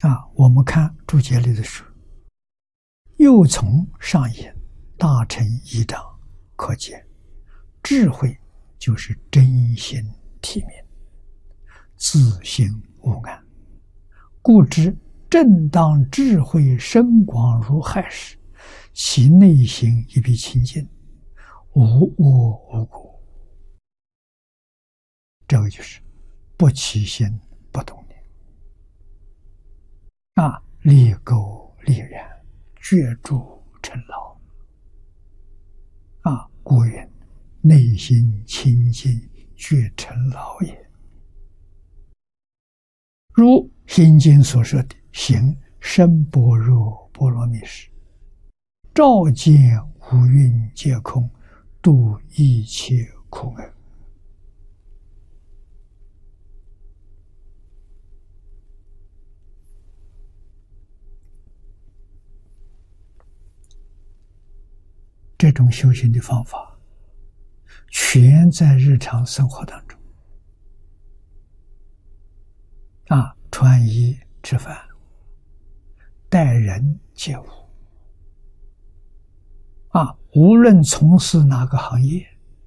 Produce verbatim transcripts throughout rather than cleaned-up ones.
啊，我们看注解里的说，又从上引大乘一章可见，智慧就是真心体明，自性无碍，故知正当智慧深广如海时，其内心亦必清净，无我无故。这个就是不起心不动念啊，立垢立染，绝诸尘劳啊，故云内心清净，绝尘劳也。如心经所说的行深般若波罗蜜时，照见五蕴皆空，度一切苦厄。这种修行的方法，全在日常生活当中啊，穿衣吃饭，待人接物啊，无论从事哪个行业，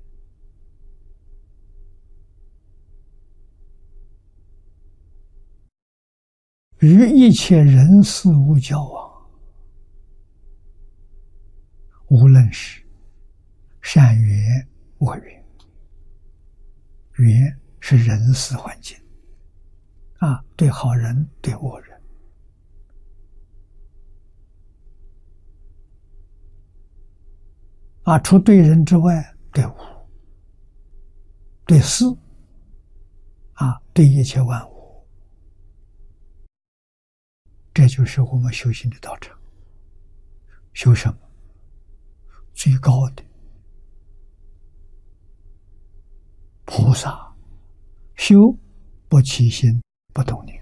与一切人事物交往，无论是善缘恶缘，缘是人事环境啊，对好人对恶人啊，除对人之外，对物对事啊，对一切万物，这就是我们修行的道场。修什么？最高的菩萨，修不起心不动念，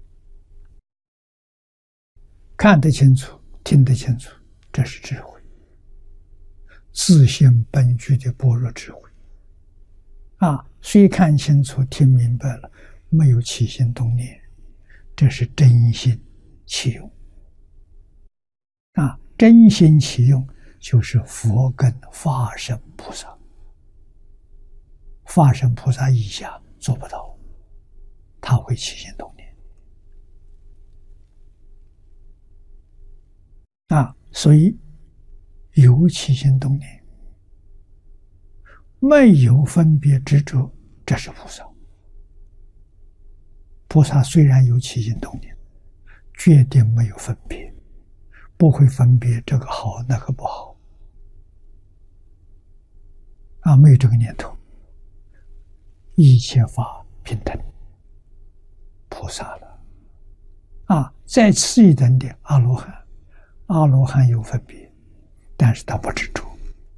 看得清楚，听得清楚，这是智慧，自性本具的般若智慧啊！虽看清楚、听明白了，没有起心动念，这是真心起用啊！真心起用就是佛跟法身菩萨，法身菩萨以下做不到，他会起心动念啊！所以有起心动念，没有分别执着，这是菩萨。菩萨虽然有起心动念，决定没有分别，不会分别这个好那个不好啊，没有这个念头。一切法平等，菩萨了啊！再次一等的阿罗汉，阿罗汉有分别，但是他不执着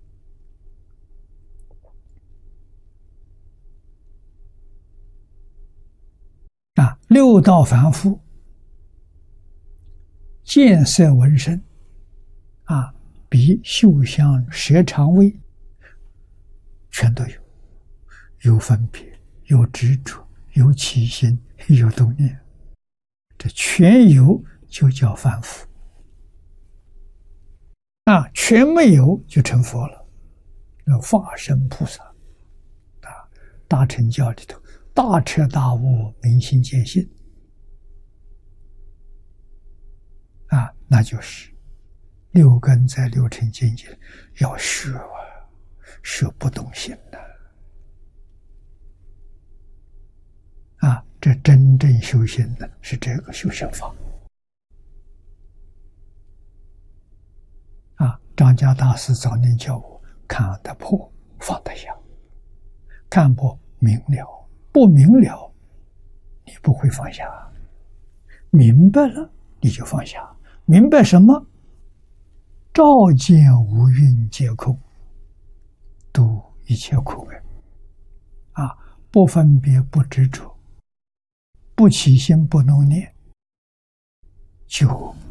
啊。六道凡夫，见色闻声啊，鼻嗅香舌肠味，全都有，有分别，有执着，有起心，有动念，这全有就叫凡夫啊，全没有就成佛了，那法身菩萨啊，大乘教里头大彻大悟，明心见性啊，那就是六根在六尘境界要学啊，学不动心的啊，这真正修行的是这个修行法啊。张家大师早年教我，看得破，放得下，看破明了，不明了，你不会放下；明白了，你就放下。明白什么？照见五蕴皆空，度一切苦厄啊！不分别，不执着，不起心不动念，就